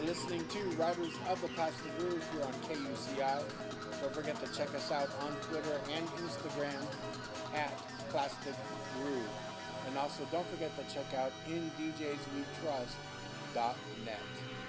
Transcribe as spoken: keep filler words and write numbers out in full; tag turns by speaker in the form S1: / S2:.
S1: You're listening to Riders of the Plastic Groove here on K U C I. Don't forget to check us out on Twitter and Instagram at Plastic Groove. And also don't forget to check out in D Js We Trust dot net.